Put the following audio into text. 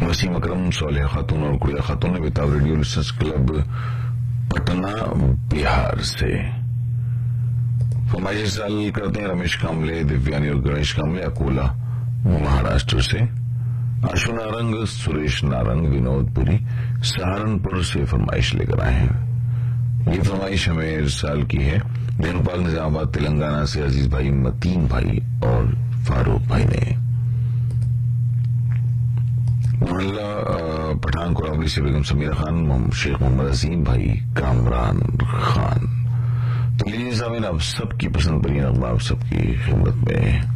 वसीम अकरम, सोलेहा खातून और गुड़िया खातून ने बेताब radio listeners club Patna Bihar से फरमाइश साल करते हैं रमेश कामले, दिव्यानी और गणेश कामले अकोला महाराष्ट्र से। आशु नारंग, सुरेश नारंग, विनोदपुरी सहारनपुर से फरमाइश लेकर आए हैं। ये फरमाइश हमें इरसाल की है देनुपाल निजामाबाद तेलंगाना से अजीज भाई, मतीन भाई और फारूक भाई ने। मोहल्ला पठान कोरावली से बेगम समीरा खान, शेख मोहम्मद अजीम भाई, कामरान खान। तो लीजिए सामीन, आप सबकी पसंद बनी नगमा आप सबकी खिदमत में।